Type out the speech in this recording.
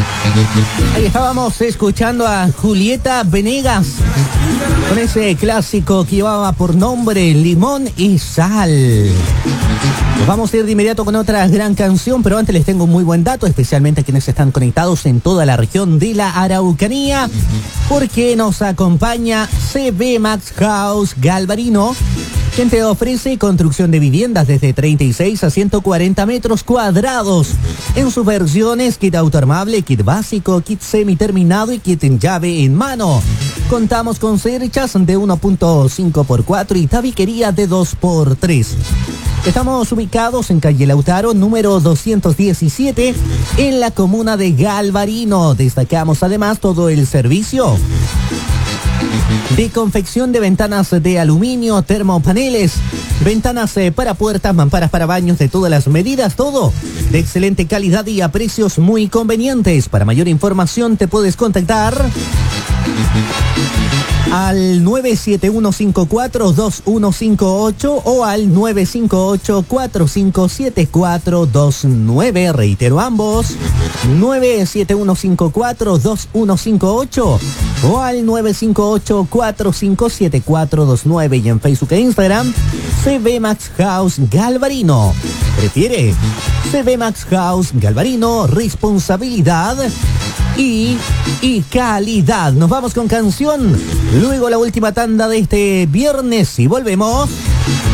Ahí estábamos escuchando a Julieta Venegas con ese clásico que llevaba por nombre Limón y Sal. Nos vamos a ir de inmediato con otra gran canción, pero antes les tengo un muy buen dato, especialmente a quienes están conectados en toda la región de la Araucanía, porque nos acompaña CB Max House Galvarino, quien te ofrece construcción de viviendas desde 36 a 140 metros cuadrados en sus versiones kit autoarmable, kit básico, kit semiterminado y kit en llave en mano. Contamos con cerchas de 1.5x4 y tabiquería de 2x3. Estamos ubicados en calle Lautaro, número 217, en la comuna de Galvarino. Destacamos además todo el servicio de confección de ventanas de aluminio, termopaneles, ventanas para puertas, mamparas para baños de todas las medidas, todo de excelente calidad y a precios muy convenientes. Para mayor información te puedes contactar al 971542158 o al 958-457429. Reitero ambos, 971542158 o al 958-457429. Y en Facebook e Instagram, CB Max House Galvarino. Prefiere CB Max House Galvarino, responsabilidad y calidad. Nos vamos con canción, luego la última tanda de este viernes y volvemos.